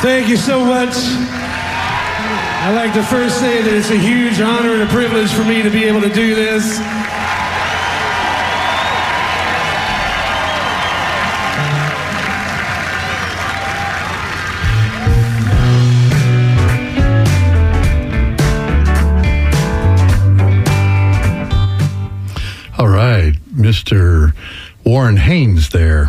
Thank you so much. I'd like to first say that it's a huge honor and a privilege for me to be able to do this. All right, Mr. Warren Haynes there,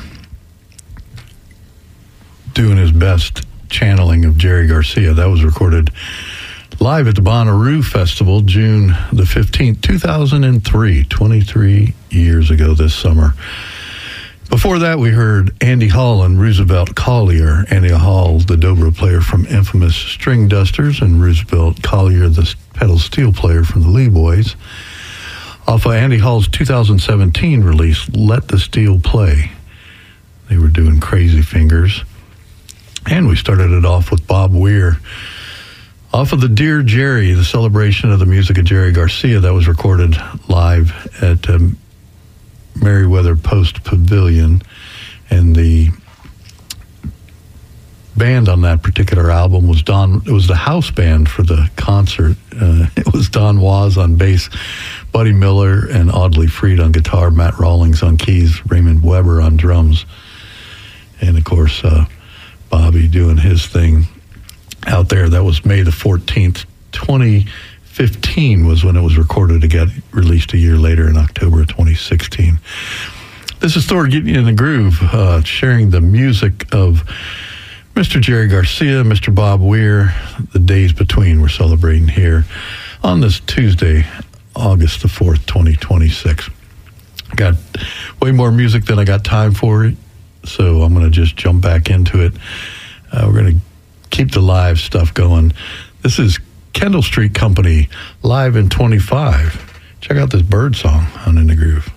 doing his best channeling of Jerry Garcia. That was recorded live at the Bonnaroo Festival, June the 15th, 2003, 23 years ago this summer. Before that, we heard Andy Hall and Roosevelt Collier. Andy Hall, the dobro player from infamous String Dusters, and Roosevelt Collier, the pedal steel player from the Lee Boys. Off of Andy Hall's 2017 release, Let the Steel Play. They were doing Crazy Fingers. And we started it off with Bob Weir. Off of the Dear Jerry, the celebration of the music of Jerry Garcia, that was recorded live at Merriweather Post Pavilion. And the band on that particular album was it was the house band for the concert. It was Don Was on bass, Buddy Miller and Audley Freed on guitar, Matt Rawlings on keys, Raymond Weber on drums, and of course Bobby doing his thing out there. That was May the 14th, 2015 was when it was recorded to get released a year later in October of 2016. This is Thor getting you in the groove, sharing the music of Mr. Jerry Garcia, Mr. Bob Weir, the days between we're celebrating here on this Tuesday, August the 4th, 2026. I got way more music than I got time for, so I'm going to just jump back into it. We're going to keep the live stuff going. This is Kendall Street Company, live in 25. Check out this bird song on In the Groove.